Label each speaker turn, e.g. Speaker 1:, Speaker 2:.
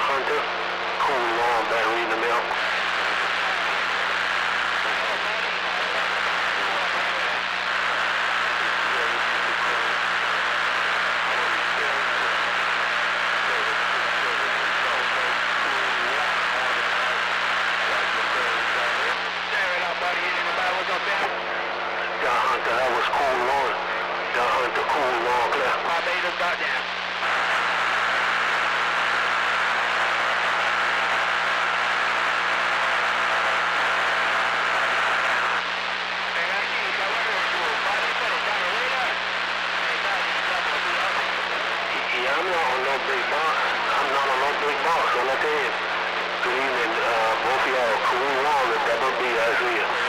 Speaker 1: Hunter. Cool long battery in the mail. John Hunter, that was cool long. John Hunter, cool long, clear.
Speaker 2: Barbados, goddamn.
Speaker 1: Yeah, I'm not on no big box. I'm not on no big box, so let's head. Good evening, both of y'all. Cool long, double B, I see you.